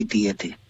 ਕੀਤੀ ਹੈ ਤੇ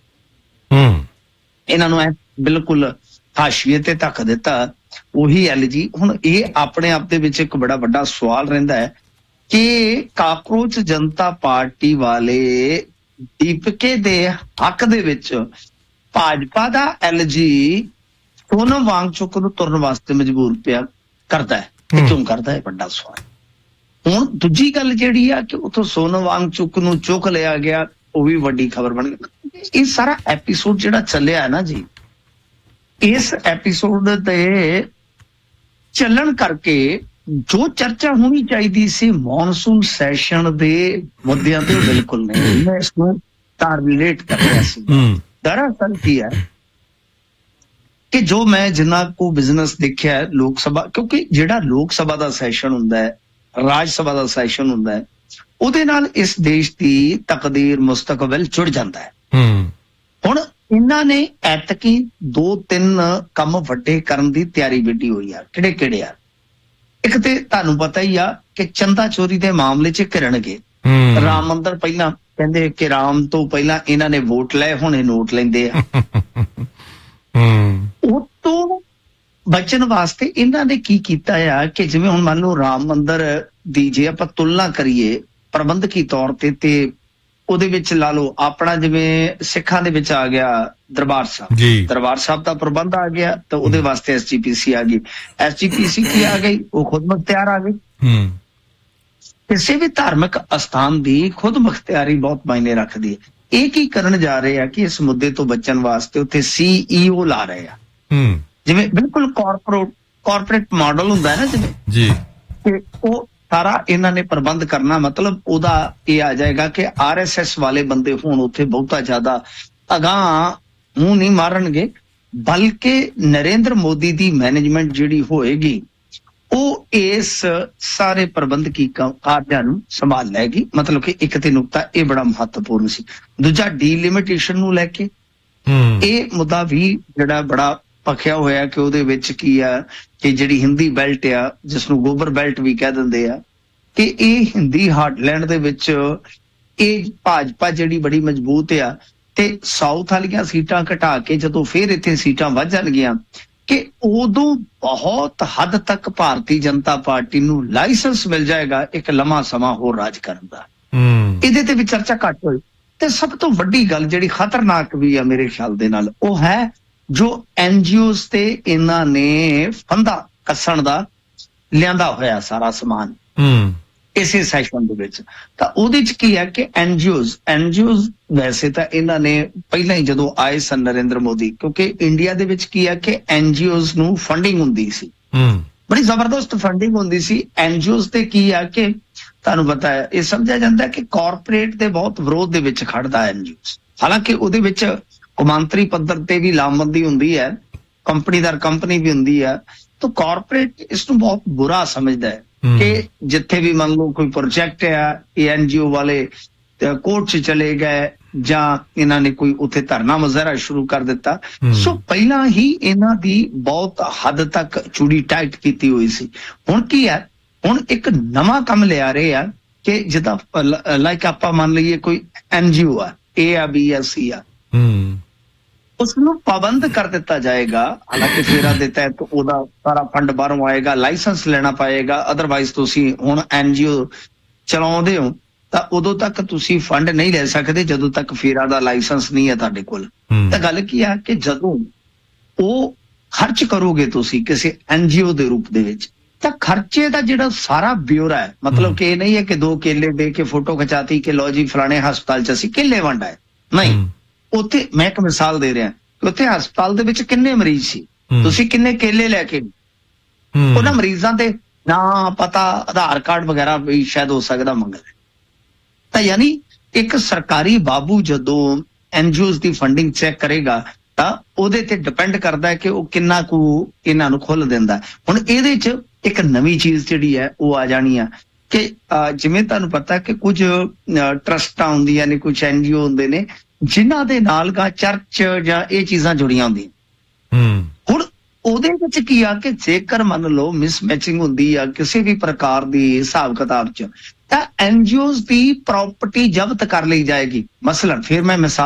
ਇਹਨਾਂ ਨੂੰ ਬਿਲਕੁਲ ਹਾਸ਼ੀਏ ਤੇ ਧੱਕ ਦਿੱਤਾ ਉਹੀ LG। ਹੁਣ ਇਹ ਆਪਣੇ ਆਪ ਦੇ ਵਿੱਚ ਇੱਕ ਬੜਾ ਵੱਡਾ ਸਵਾਲ ਰਹਿੰਦਾ ਹੈ ਕਿ ਕਾਕਰੋਚ ਜਨਤਾ ਪਾਰਟੀ ਵਾਲੇ ਦੀਪਕੇ ਦੇ ਹੱਕ ਦੇ ਵਿੱਚ ਭਾਜਪਾ ਦਾ LG ਸੋਨਮ ਵਾਂਗਚੁਕ ਨੂੰ ਤੁਰਨ ਵਾਸਤੇ ਮਜਬੂਰ ਪਿਆ ਕਰਦਾ ਹੈ। ਕਿਉਂ ਕਰਦਾ ਹੈ, ਵੱਡਾ ਸਵਾਲ। ਹੁਣ ਦੂਜੀ ਗੱਲ ਜਿਹੜੀ ਆ ਕਿ ਉੱਥੋਂ ਸੋਨਮ ਵਾਂਗਚੁਕ ਨੂੰ ਚੁੱਕ ਲਿਆ ਗਿਆ, ਉਹ ਵੀ ਵੱਡੀ ਖਬਰ ਬਣ ਗਈ। ਇਹ ਸਾਰਾ ਐਪੀਸੋਡ ਜਿਹੜਾ ਚੱਲਿਆ ਹੈ ਨਾ ਜੀ, ਇਸ ਐਪੀਸੋਡ ਦੇ ਚੱਲਣ ਕਰਕੇ ਜੋ ਚਰਚਾ ਹੋਣੀ ਚਾਹੀਦੀ ਸੀ ਮੌਨਸੂਨ ਸੈਸ਼ਨ ਦੇ ਮੁੱਦਿਆਂ ਤੇ ਬਿਲਕੁਲ ਨਹੀਂ। ਮੈਂ ਇਸ ਨੂੰ ਤਾਂ ਰਿਲੇਟ ਕਰ ਰਿਹਾ ਸੀ। ਦਰਅਸਲ ਕੀ ਹੈ ਕਿ ਜੋ ਮੈਂ ਜਿੰਨਾ ਕੋ ਬਿਜ਼ਨਸ ਦੇਖਿਆ ਲੋਕ ਸਭਾ, ਕਿਉਂਕਿ ਜਿਹੜਾ ਲੋਕ ਸਭਾ ਦਾ ਸੈਸ਼ਨ ਹੁੰਦਾ ਹੈ, ਰਾਜ ਸਭਾ ਦਾ ਸੈਸ਼ਨ ਹੁੰਦਾ ਹੈ, ਉਹਦੇ ਨਾਲ ਇਸ ਦੇਸ਼ ਦੀ ਤਕਦੀਰ ਮੁਸਤਕਬਲ ਜੁੜ ਜਾਂਦਾ ਹੈ। ਹੁਣ ਇਹਨਾਂ ਨੇ ਐਤਕੀ 2-3 ਕੰਮ ਵੱਡੇ ਕਰਨ ਦੀ ਤਿਆਰੀ ਵਿੱਢੀ ਹੋਈ ਆ। ਕਿਹੜੇ ਕਿਹੜੇ ਆ? ਇੱਕ ਤੇ ਤੁਹਾਨੂੰ ਪਤਾ ਹੀ ਆ ਕਿ ਚੰਦਾ ਚੋਰੀ ਦੇ ਮਾਮਲੇ 'ਚ ਘਿਰਣਗੇ। ਰਾਮ ਮੰਦਰ ਪਹਿਲਾਂ ਕਹਿੰਦੇ ਕਿ ਰਾਮ ਤੋਂ ਪਹਿਲਾਂ ਇਹਨਾਂ ਨੇ ਵੋਟ ਲਏ, ਹੁਣ ਇਹ ਨੋਟ ਲੈਂਦੇ ਆ। ਉਹ ਤੋਂ ਬਚਣ ਵਾਸਤੇ ਇਹਨਾਂ ਨੇ ਕੀ ਕੀਤਾ ਆ ਕਿ ਜਿਵੇਂ ਹੁਣ ਮੰਨ ਲਓ ਰਾਮ ਮੰਦਰ ਦੀ ਜੇ ਆਪਾਂ ਤੁਲਨਾ ਕਰੀਏ ਪ੍ਰਬੰਧਕੀ ਤੌਰ ਤੇ ਉਹਦੇ ਵਿੱਚ ਲਾ ਲਓ ਆਪਣਾ ਜਿਵੇਂ ਸਿੱਖਾਂ ਦੇ ਵਿੱਚ ਆ ਗਿਆ ਦਰਬਾਰ ਸਾਹਿਬ ਦਾ ਪ੍ਰਬੰਧ ਆ ਗਿਆ, ਤਾਂ ਉਹਦੇ ਵਾਸਤੇ SGPC ਆ ਗਈ। SGPC ਕੀ ਆ ਗਈ? ਉਹ ਖੁਦ ਮੁਖਤਿਆਰ ਆ ਗਈ। ਕਿਸੇ ਵੀ ਧਾਰਮਿਕ ਅਸਥਾਨ ਦੀ ਖੁਦ ਮੁਖਤਿਆਰੀ ਬਹੁਤ ਮਾਇਨੇ ਰੱਖਦੀ ਹੈ। ਇਹ ਕੀ ਕਰਨ ਜਾ ਰਹੇ ਆ ਕਿ ਇਸ ਮੁੱਦੇ ਤੋਂ ਬਚਣ ਵਾਸਤੇ ਉੱਥੇ CEO ਲਾ ਰਹੇ ਆ, ਜਿਵੇਂ ਬਿਲਕੁਲ ਕਾਰਪੋਰੇਟ ਮਾਡਲ ਹੁੰਦਾ ਹੈ ਨਾ ਜਿਵੇਂ ਜੀ, ਤੇ ਉਹ ਸਾਰਾ ਇਹਨਾਂ ਨੇ ਪ੍ਰਬੰਧ ਕਰਨਾ। ਮਤਲਬ ਉਹਦਾ ਇਹ ਆ ਜਾਏਗਾ ਕਿ RSS ਵਾਲੇ ਬੰਦੇ ਹੁਣ ਉੱਥੇ ਬਹੁਤਾ ਜ਼ਿਆਦਾ ਅਗਾਂਹ ਮੂੰਹ ਨਹੀਂ ਮਾਰਨਗੇ, ਬਲਕਿ ਨਰਿੰਦਰ ਮੋਦੀ ਦੀ ਮੈਨੇਜਮੈਂਟ ਜਿਹੜੀ ਹੋਏਗੀ ਉਹ ਇਸ ਸਾਰੇ ਪ੍ਰਬੰਧਕੀ ਕਾਰਜਾਂ ਨੂੰ ਸੰਭਾਲ ਲੈਗੀ। ਮਤਲਬ ਕਿ ਇੱਕ ਤੇ ਨੁਕਤਾ ਇਹ ਬੜਾ ਮਹੱਤਵਪੂਰਨ ਸੀ। ਦੂਜਾ ਡੀਲਿਮਿਟੇਸ਼ਨ ਨੂੰ ਲੈ ਕੇ ਇਹ ਮੁੱਦਾ ਵੀ ਜਿਹੜਾ ਬੜਾ ਪੱਖਿਆ ਹੋਇਆ ਕਿ ਉਹਦੇ ਵਿੱਚ ਕੀ ਆ ਕਿ ਜਿਹੜੀ ਹਿੰਦੀ ਬੈਲਟ ਆ, ਜਿਸ ਨੂੰ ਗੋਬਰ ਬੈਲਟ ਵੀ ਕਹਿ ਦਿੰਦੇ ਆ, ਕਿ ਇਹ ਹਿੰਦੀ ਹਾਰਟਲੈਂਡ ਦੇ ਵਿੱਚ ਇਹ ਭਾਜਪਾ ਜਿਹੜੀ ਬੜੀ ਮਜ਼ਬੂਤ ਆ, ਤੇ ਸਾਊਥ ਵਾਲੀਆਂ ਸੀਟਾਂ ਘਟਾ ਕੇ ਜਦੋਂ ਫਿਰ ਇੱਥੇ ਸੀਟਾਂ ਵੱਧ ਜਾਣਗੀਆਂ ਕਿ ਉਦੋਂ ਬਹੁਤ ਹੱਦ ਤੱਕ ਭਾਰਤੀ ਜਨਤਾ ਪਾਰਟੀ ਨੂੰ ਲਾਇਸੈਂਸ ਮਿਲ ਜਾਏਗਾ ਇੱਕ ਲੰਮਾ ਸਮਾਂ ਹੋਰ ਰਾਜ ਕਰਨ ਦਾ। ਇਹਦੇ ਤੇ ਵੀ ਚਰਚਾ ਘੱਟ ਹੋਈ। ਤੇ ਸਭ ਤੋਂ ਵੱਡੀ ਗੱਲ ਜਿਹੜੀ ਖਤਰਨਾਕ ਵੀ ਆ ਮੇਰੇ ਖਿਆਲ ਦੇ ਨਾਲ, ਉਹ ਹੈ ਜੋ NGOs ਤੇ ਇਹਨਾਂ ਨੇ ਫੰਦਾ ਕੱਸਣ ਦਾ ਲਿਆਂਦਾ ਹੋਇਆ ਸਾਰਾ ਸਮਾਨ ਇਸੇ ਸੈਸ਼ਨ ਦੇ ਵਿੱਚ। ਤਾਂ ਉਹਦੇ ਚ ਕੀ ਹੈ ਕਿ NGOs ਵੈਸੇ ਤਾਂ ਇਹਨਾਂ ਨੇ ਪਹਿਲਾਂ ਹੀ ਜਦੋਂ ਆਏ ਸਨ ਨਰਿੰਦਰ ਮੋਦੀ, ਕਿਉਂਕਿ ਇੰਡੀਆ ਦੇ ਵਿੱਚ ਕੀ ਹੈ ਕਿ NGOs ਨੂੰ ਫੰਡਿੰਗ ਹੁੰਦੀ ਸੀ, ਬੜੀ ਜ਼ਬਰਦਸਤ ਫੰਡਿੰਗ ਹੁੰਦੀ ਸੀ। NGOs ਤੇ ਕੀ ਆ ਕਿ ਤੁਹਾਨੂੰ ਪਤਾ ਹੈ ਇਹ ਸਮਝਿਆ ਜਾਂਦਾ ਕਿ ਕਾਰਪੋਰੇਟ ਦੇ ਬਹੁਤ ਵਿਰੋਧ ਦੇ ਵਿੱਚ ਖੜਦਾ NGOs। ਹਾਲਾਂਕਿ ਉਹਦੇ ਵਿੱਚ ਕੌਮਾਂਤਰੀ ਪੱਧਰ ਤੇ ਵੀ ਲਾਮਬੰਦੀ ਹੁੰਦੀ ਹੈ, ਕੰਪਨੀ ਵੀ ਹੁੰਦੀ ਹੈ, ਤਾਂ ਕਾਰਪੋਰੇਟ ਇਸ ਨੂੰ ਬਹੁਤ ਬੁਰਾ ਸਮਝਦਾ ਹੈ ਕਿ ਜਿੱਥੇ ਵੀ ਮੰਨ ਲਓ ਕੋਈ ਪ੍ਰੋਜੈਕਟ ਆ, ਇਹ NGO ਵਾਲੇ ਕੋਰਟ 'ਚ ਚਲੇ ਗਏ ਜਾਂ ਇਹਨਾਂ ਨੇ ਕੋਈ ਉੱਥੇ ਧਰਨਾ ਮੁਜ਼ਾਹਰਾ ਸ਼ੁਰੂ ਕਰ ਦਿੱਤਾ। ਸੋ ਪਹਿਲਾਂ ਹੀ ਇਹਨਾਂ ਦੀ ਬਹੁਤ ਹੱਦ ਤੱਕ ਚੂੜੀ ਟਾਈਟ ਕੀਤੀ ਹੋਈ ਸੀ। ਹੁਣ ਕੀ ਹੈ, ਹੁਣ ਇੱਕ ਨਵਾਂ ਕੰਮ ਲਿਆ ਰਹੇ ਆ ਕਿ ਜਿੱਦਾਂ ਲਾਈਕ ਆਪਾਂ ਮੰਨ ਲਈਏ ਕੋਈ NGO ਆ, A ਆ B ਆ C ਆ, ਉਸਨੂੰ ਪਾਬੰਦ ਕਰ ਦਿੱਤਾ ਜਾਏਗਾ। ਹਾਲਾਂਕਿ ਫੇਰਾ ਦਿੱਤਾ ਹੈ ਤਾਂ ਉਹਦਾ ਸਾਰਾ ਫੰਡ ਬਾਹਰੋਂ ਆਏਗਾ, ਲਾਇਸੈਂਸ ਲੈਣਾ ਪਏਗਾ। ਅਦਰਵਾਈਜ਼ ਤੁਸੀਂ ਹੁਣ NGO ਚਲਾਉਂਦੇ ਹੋ ਤਾਂ ਉਦੋਂ ਤੱਕ ਤੁਸੀਂ ਫੰਡ ਨਹੀਂ ਲੈ ਸਕਦੇ ਜਦੋਂ ਤੱਕ ਫੇਰਾ ਦਾ ਲਾਇਸੈਂਸ ਨਹੀਂ ਹੈ ਤੁਹਾਡੇ ਕੋਲ। ਤਾਂ ਗੱਲ ਕੀ ਆ ਕਿ ਜਦੋਂ ਉਹ ਖਰਚ ਕਰੋਗੇ ਤੁਸੀਂ ਕਿਸੇ NGO ਦੇ ਰੂਪ ਦੇ ਵਿੱਚ, ਤਾਂ ਖਰਚੇ ਦਾ ਜਿਹੜਾ ਸਾਰਾ ਬਿਊਰਾ ਹੈ, ਮਤਲਬ ਕਿ ਇਹ ਨਹੀਂ ਹੈ ਕਿ 2 ਕੇਲੇ ਦੇ ਕੇ ਫੋਟੋ ਖਿਚਾਤੀ ਕਿ ਲੋ ਜੀ ਫਲਾਣੇ ਹਸਪਤਾਲ 'ਚ ਅਸੀਂ ਕੇਲੇ ਵੰਡਾਏ, ਨਹੀਂ। ਉੱਥੇ ਮੈਂ ਇੱਕ ਮਿਸਾਲ ਦੇ ਰਿਹਾ ਕਿ ਉੱਥੇ ਹਸਪਤਾਲ ਦੇ ਵਿੱਚ ਕਿੰਨੇ ਮਰੀਜ਼ ਸੀ, ਤੁਸੀਂ ਕਿੰਨੇ ਕੇਲੇ ਲੈ ਕੇ, ਉਹਨਾਂ ਮਰੀਜ਼ਾਂ ਦੇ ਨਾਂ ਪਤਾ, ਆਧਾਰ ਕਾਰਡ ਵਗੈਰਾ ਵੀ ਸ਼ਾਇਦ ਹੋ ਸਕਦਾ ਮੰਗਦੇ। ਤਾਂ ਯਾਨੀ ਇੱਕ ਸਰਕਾਰੀ ਬਾਬੂ ਜਦੋਂ NGOs ਦੀ ਫੰਡਿੰਗ ਚੈੱਕ ਕਰੇਗਾ ਤਾਂ ਉਹਦੇ ਤੇ ਡਿਪੈਂਡ ਕਰਦਾ ਹੈ ਕਿ ਉਹ ਕਿੰਨਾ ਕੁ ਇਹਨਾਂ ਨੂੰ ਖੁੱਲ ਦਿੰਦਾ। ਹੁਣ ਇਹਦੇ 'ਚ ਇੱਕ ਨਵੀਂ ਚੀਜ਼ ਜਿਹੜੀ ਹੈ ਉਹ ਆ ਜਾਣੀ ਆ ਕਿ ਜਿਵੇਂ ਤੁਹਾਨੂੰ ਪਤਾ ਕਿ ਕੁਝ ਟਰਸਟਾਂ ਹੁੰਦੀਆਂ ਨੇ, ਕੁਝ NGO ਹੁੰਦੇ ਨੇ ਜਿਨ੍ਹਾਂ ਦੇ ਨਾਲ ਚਰਚ ਜਾਂ ਇਹ ਚੀਜ਼ਾਂ ਜੁੜੀਆਂ ਹੁੰਦੀਆਂ। ਹੁਣ ਉਹਦੇ ਵਿੱਚ ਕੀ ਆ ਕਿ ਜੇਕਰ ਮੰਨ ਲਓ ਮਿਸਮੈਚਿੰਗ ਹੁੰਦੀ ਆ ਕਿਸੇ ਵੀ ਪ੍ਰਕਾਰ ਦੀ ਹਿਸਾਬ ਕਿਤਾਬ 'ਚ, ਤਾਂ NGOs ਦੀ ਪ੍ਰਾਪਰਟੀ ਜ਼ਬਤ ਕਰ ਲਈ ਜਾਏਗੀ। ਮਸਲਨ ਫਿਰ ਮੈਂ ਮਿਸਾਲ